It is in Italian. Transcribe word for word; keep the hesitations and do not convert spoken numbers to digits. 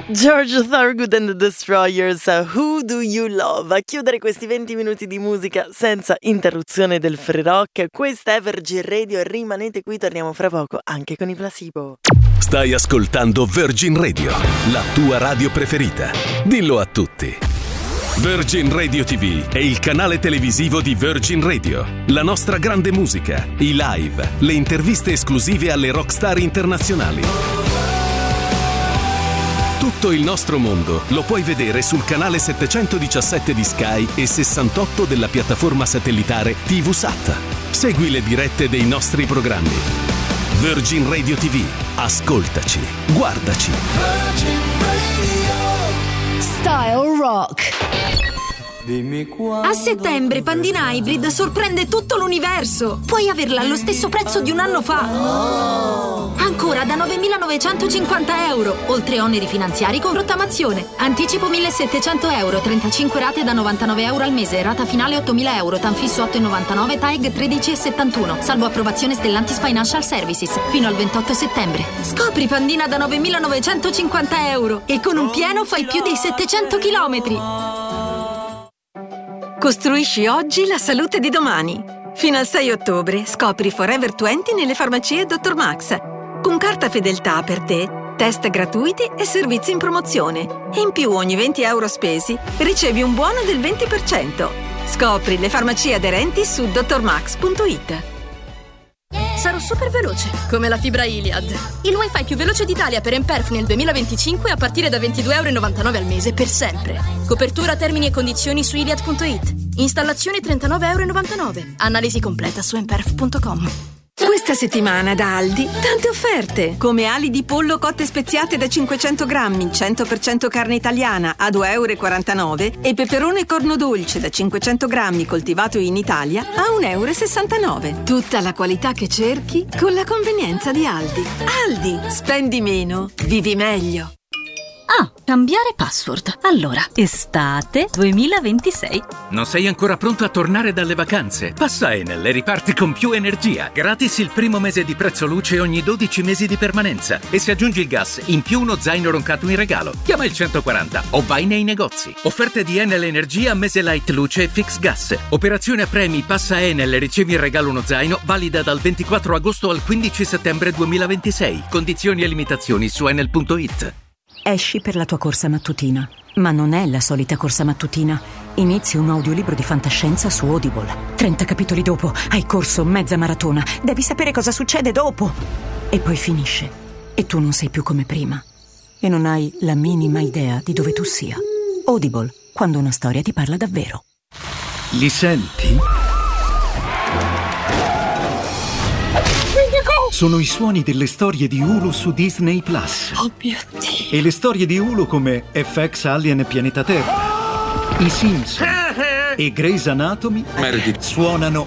George Thorogood and the Destroyers, Who Do You Love? A chiudere questi venti minuti di musica senza interruzione del free rock. Questa è Virgin Radio e rimanete qui, torniamo fra poco anche con i Placebo. Stai ascoltando Virgin Radio, la tua radio preferita. Dillo a tutti. Virgin Radio ti vu è il canale televisivo di Virgin Radio. La nostra grande musica, i live, le interviste esclusive alle rockstar internazionali. Tutto il nostro mondo lo puoi vedere sul canale settecentodiciassette di Sky e sessantotto della piattaforma satellitare TVSat. Segui le dirette dei nostri programmi. Virgin Radio ti vu. Ascoltaci, guardaci. Virgin Radio. Style Rock. A settembre Pandina Hybrid sorprende tutto l'universo. Puoi averla allo stesso prezzo di un anno fa. Ancora da novemilanovecentocinquanta euro, oltre oneri finanziari con rottamazione. Anticipo millesettecento euro, trentacinque rate da novantanove euro al mese, rata finale ottomila euro, tanfisso otto virgola novantanove, T A E G tredici virgola settantuno, salvo approvazione Stellantis Financial Services, fino al ventotto settembre. Scopri Pandina da novemilanovecentocinquanta euro e con un pieno fai più dei settecento chilometri. Costruisci oggi la salute di domani. Fino al sei ottobre scopri Forever venti nelle farmacie dottor Max. Con carta fedeltà per te, test gratuiti e servizi in promozione. E in più ogni venti euro spesi ricevi un buono del venti per cento. Scopri le farmacie aderenti su dottor max punto it. Sarò super veloce, come la fibra Iliad. Il wifi più veloce d'Italia per Emperf nel duemilaventicinque a partire da ventidue virgola novantanove euro al mese per sempre. Copertura, termini e condizioni su iliad punto it. Installazione trentanove virgola novantanove euro. Analisi completa su emperf punto com. Questa settimana da Aldi, tante offerte, come ali di pollo cotte speziate da cinquecento grammi, cento per cento carne italiana a due virgola quarantanove euro e peperone corno dolce da cinquecento grammi coltivato in Italia a uno virgola sessantanove euro. Tutta la qualità che cerchi con la convenienza di Aldi. Aldi, spendi meno, vivi meglio. Ah, cambiare password. Allora, estate duemilaventisei. Non sei ancora pronto a tornare dalle vacanze? Passa Enel e riparti con più energia. Gratis il primo mese di prezzo luce ogni dodici mesi di permanenza. E se aggiungi il gas, in più uno zaino roncato in regalo. Chiama il centoquaranta o vai nei negozi. Offerte di Enel Energia, mese light luce e fix gas. Operazione a premi, passa Enel e ricevi in regalo uno zaino, valida dal ventiquattro agosto al quindici settembre duemilaventisei. Condizioni e limitazioni su enel punto it. Esci per la tua corsa mattutina, ma non è la solita corsa mattutina. Inizi un audiolibro di fantascienza su Audible. trenta capitoli dopo hai corso mezza maratona. Devi sapere cosa succede dopo. E poi finisce. E tu non sei più come prima. E non hai la minima idea di dove tu sia. Audible, quando una storia ti parla davvero. Li senti? Sono i suoni delle storie di Hulu su Disney Plus. Oh mio Dio. E le storie di Hulu come F X Alien Pianeta Terra, I Simpson e Grey's Anatomy suonano